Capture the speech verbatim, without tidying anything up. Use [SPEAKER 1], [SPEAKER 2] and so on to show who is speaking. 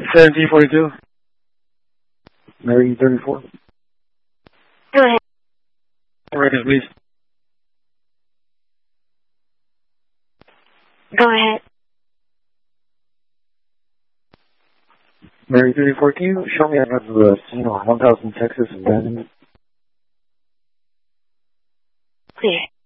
[SPEAKER 1] seventeen forty-two. Mary thirty-four.
[SPEAKER 2] Go ahead.
[SPEAKER 1] Records, please.
[SPEAKER 2] Go ahead.
[SPEAKER 1] Mary thirty-four, can you show me address of the scene on one thousand Texas abandonment?
[SPEAKER 2] Clear.